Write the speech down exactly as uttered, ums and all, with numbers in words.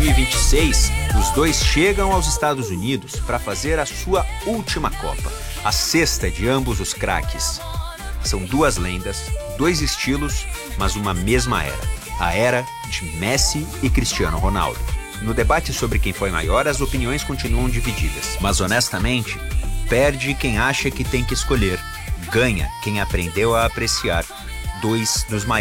mil e vinte e seis, os dois chegam aos Estados Unidos para fazer a sua última Copa, a sexta de ambos os craques. São duas lendas, dois estilos, mas uma mesma era, a era de Messi e Cristiano Ronaldo. No debate sobre quem foi maior, as opiniões continuam divididas, mas honestamente, perde quem acha que tem que escolher, ganha quem aprendeu a apreciar dois dos maiores